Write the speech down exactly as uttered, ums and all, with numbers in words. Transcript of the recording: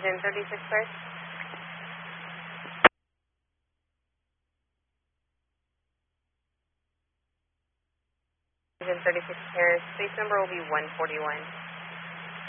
Engine thirty-six, sir. Engine thirty-six, sir. Space number will be one forty-one.